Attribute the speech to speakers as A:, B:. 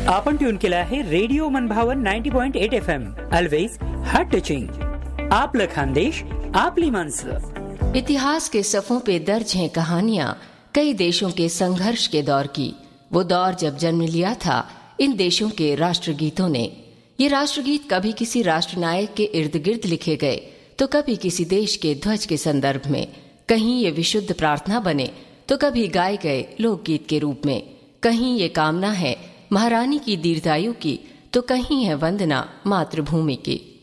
A: आपण ट्यून केला आहे रेडिओ मनभावन 90.8 FM. Always heart touching. आपलं खानदेश, आपली माणसं.
B: इतिहास के सफ़ों पे दर्ज हैं कहानियां कई देशों के संघर्ष के दौर की. वो दौर जब जन्म लिया था इन देशों के राष्ट्रगीतों ने. ये राष्ट्रगीत कभी किसी राष्ट्रनायक के इर्द गिर्द लिखे गए तो कभी किसी देश के ध्वज के संदर्भ में. कहीं ये विशुद्ध प्रार्थना बने तो कभी गाए गए लोकगीत के रूप में. कहीं ये कामना है महारानी की दीर्घायु की तो कहीं है वंदना मातृभूमि की.